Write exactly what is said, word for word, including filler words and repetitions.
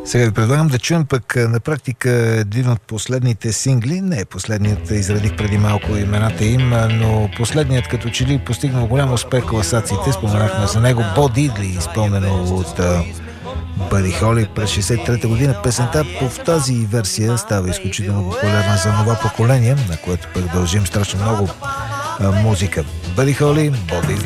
Сега ви предлагам да чуем пък на практика един от последните сингли. Не, последният изредих преди малко имената им, но последният като че ли постигнал голям успех в класациите. Споменахме за него Бо Дидли, изпълнено от Бъди Холи през шейсет и трета година. Песента в тази версия става изключително популярна за това поколение, на което пък дължим страшно много а, музика. Бъди Холи, Бо Дидли.